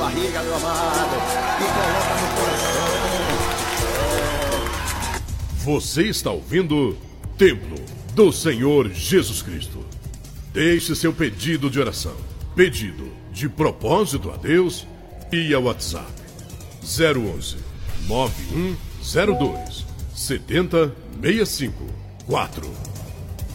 barriga, meu amado, e coloca no coração. Você está ouvindo Templo do Senhor Jesus Cristo. Deixe seu pedido de oração, pedido de propósito a Deus e ao WhatsApp 011 9102 7065 4.